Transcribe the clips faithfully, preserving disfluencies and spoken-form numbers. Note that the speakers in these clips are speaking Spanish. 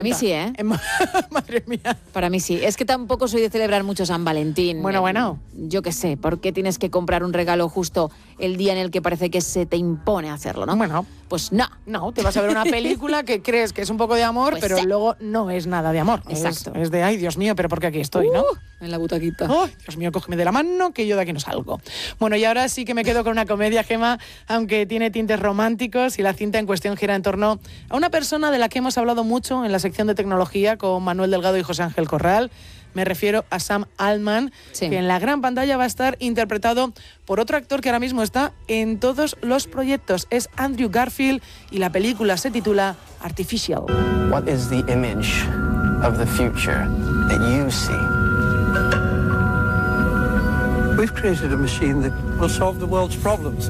Para mí sí, ¿eh? Madre mía. Para mí sí. Es que tampoco soy de celebrar mucho San Valentín. Bueno, bueno. Yo qué sé, ¿por qué tienes que comprar un regalo justo el día en el que parece que se te impone hacerlo, no? Bueno. Pues no. No, te vas a ver una película que crees que es un poco de amor, Pues pero sí. luego no es nada de amor. Exacto. Es, es de, ay, Dios mío, pero ¿por qué aquí estoy, no? Uh, en la butaquita. Ay, Dios mío, cógeme de la mano, que yo de aquí no salgo. Bueno, y ahora sí que me quedo con una comedia, Gema, aunque tiene tintes románticos, y la cinta en cuestión gira en torno a una persona de la que hemos hablado mucho en la sección de tecnología con Manuel Delgado y José Ángel Corral. Me refiero a Sam Altman, Sí. que en la gran pantalla va a estar interpretado por otro actor que ahora mismo está en todos los proyectos. Es Andrew Garfield y la película se titula Artificial. What is the image of the future that you see? We've created a machine that will solve the world's problems.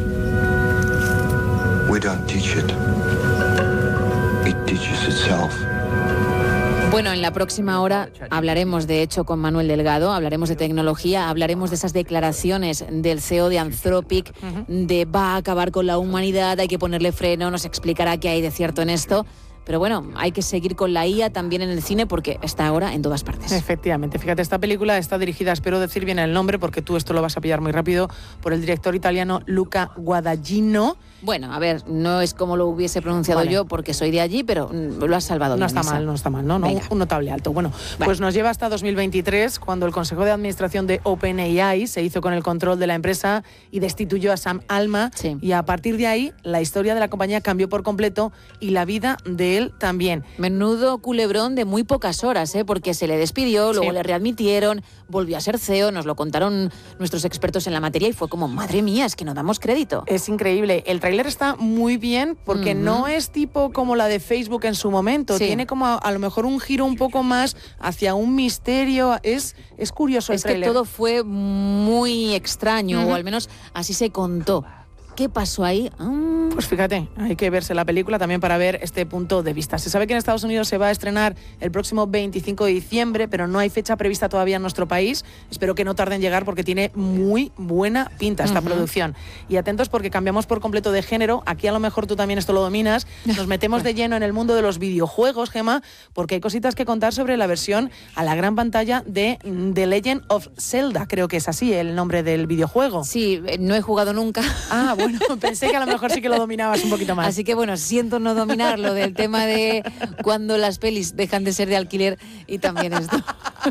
We don't teach it. It teaches itself. Bueno, en la próxima hora hablaremos, de hecho, con Manuel Delgado, hablaremos de tecnología, hablaremos de esas declaraciones del C E O de Anthropic, de va a acabar con la humanidad, hay que ponerle freno, nos explicará qué hay de cierto en esto. Pero bueno, hay que seguir con la I A también en el cine porque está ahora en todas partes. Efectivamente, fíjate, esta película está dirigida, espero decir bien el nombre porque tú esto lo vas a pillar muy rápido, por el director italiano Luca Guadagnino. Bueno, a ver, no es como lo hubiese pronunciado Vale. yo porque soy de allí, pero mm, lo has salvado No bien. está Isa. mal, no está mal, ¿no? no Venga. un notable alto. Bueno, Vale. pues nos lleva hasta dos mil veintitrés, cuando el Consejo de Administración de OpenAI se hizo con el control de la empresa y destituyó a Sam Altman. Sí. Y a partir de ahí, la historia de la compañía cambió por completo y la vida de él también. Menudo culebrón de muy pocas horas, ¿eh? Porque se le despidió, luego Sí. le readmitieron, volvió a ser C E O, nos lo contaron nuestros expertos en la materia y fue como, madre mía, es que no damos crédito. Es increíble. El tráiler está muy bien porque Ujú. no es tipo como la de Facebook en su momento. Sí. Tiene como a, a lo mejor un giro un poco más hacia un misterio. Es, es curioso el Es que tráiler. todo fue muy extraño, Ujú. o al menos así se contó. ¿Qué pasó ahí? Ah, Pues fíjate, hay que verse la película también para ver este punto de vista. Se sabe que en Estados Unidos se va a estrenar el próximo veinticinco de diciembre, pero no hay fecha prevista todavía en nuestro país. Espero que no tarden en llegar porque tiene muy buena pinta esta Ujú. producción. Y atentos porque cambiamos por completo de género. Aquí a lo mejor tú también esto lo dominas. Nos metemos de lleno en el mundo de los videojuegos, Gema, porque hay cositas que contar sobre la versión a la gran pantalla de The Legend of Zelda. Creo que es así el nombre del videojuego. sí, eh, no he jugado nunca. Ah, bueno, pensé que a lo mejor sí que lo dominabas un poquito más. Así que bueno, siento no dominar lo del tema de cuando las pelis dejan de ser de alquiler y también esto.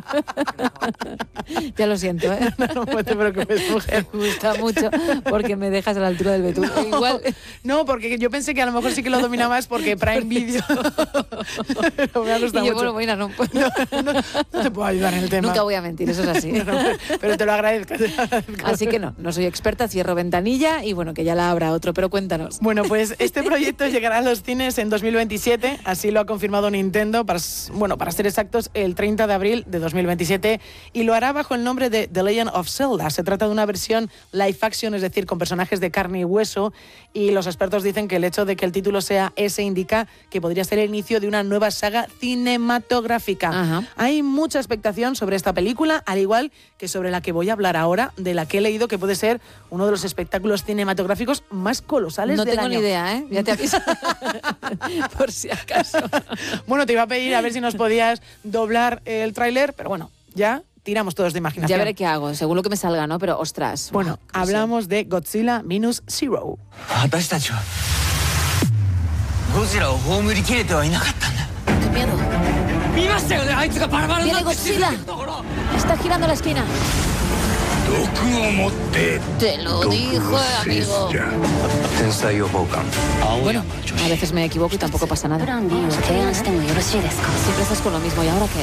Ya lo siento, ¿eh? No, no te preocupes, mujer. Me gusta mucho porque me dejas a la altura del betún. No, Igual. no, porque yo pensé que a lo mejor sí que lo dominabas porque Prime Video. Pero me ha Y gustado yo, mucho. bueno, mira, no, No, no, no te puedo ayudar en el tema. nunca voy a mentir, eso es así. No, no, pero te lo agradezco. te lo agradezco. Así que no, no soy experta, cierro ventanilla y bueno, que ya la abra otro, pero cuéntanos. Bueno, pues este proyecto llegará a los cines en dos mil veintisiete, así lo ha confirmado Nintendo, para, bueno, para ser exactos, el treinta de abril de dos mil veintisiete, y lo hará bajo el nombre de The Legend of Zelda. Se trata de una versión live action, es decir, con personajes de carne y hueso, y los expertos dicen que el hecho de que el título sea ese indica que podría ser el inicio de una nueva saga cinematográfica. Ajá. Hay mucha expectación sobre esta película, al igual que sobre la que voy a hablar ahora, de la que he leído que puede ser uno de los espectáculos cinematográficos más colosales No del tengo año. ni idea, ¿eh? Ya te aviso. Por si acaso. Bueno, te iba a pedir a ver si nos podías doblar el tráiler, pero bueno, ya tiramos todos de imaginación. Ya veré qué hago, según lo que me salga, ¿no? Pero ostras. Bueno, buah, hablamos de Godzilla Minus Zero. 私たちはゴジラを葬りきれてはいなかったんだ。 qué miedo. 見ましたよね、あいつがバラバラにな Viene って死ん Godzilla. でるところ。 Está girando la esquina. 毒を持って Te lo dije, amigo. 天才予報官青 Bueno, 山女 a 子 veces me equivoco y tampoco pasa nada. プラン B を提案してもよろしいですか Siempre estás con lo mismo. ¿Y ahora qué?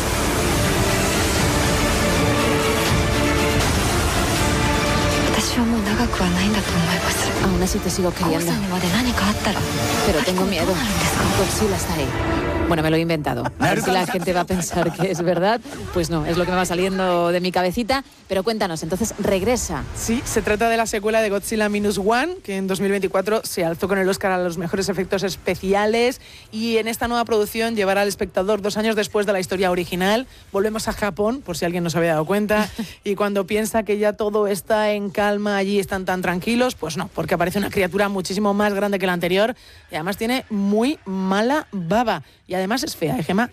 私はもう長くはないんだと思います Aún así te sigo コウ queriendo. さんにまで何かあったら Pero tengo miedo. どうなるんですか Godzilla está ahí. Bueno, me lo he inventado. A ver si la gente va a pensar que es verdad. Pues no, es lo que me va saliendo de mi cabecita. Pero cuéntanos, entonces regresa. Sí, se trata de la secuela de Godzilla Minus One, que en dos mil veinticuatro se alzó con el Oscar a los mejores efectos especiales, y en esta nueva producción llevará al espectador dos años después de la historia original. Volvemos a Japón, por si alguien no se había dado cuenta, y cuando piensa que ya todo está en calma, allí están tan tranquilos, pues no, porque aparece una criatura muchísimo más grande que la anterior y además tiene muy mala baba. Y además es fea, ¿eh, Gemma?